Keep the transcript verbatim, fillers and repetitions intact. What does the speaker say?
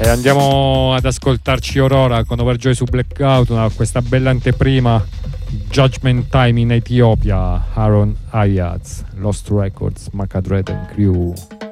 E andiamo ad ascoltarci Aurora con Overjoy su Blackout, una, questa bella anteprima, Judgment Time in Ethiopia, Aaron Ayaz, Lost Records, Macadret and Crew.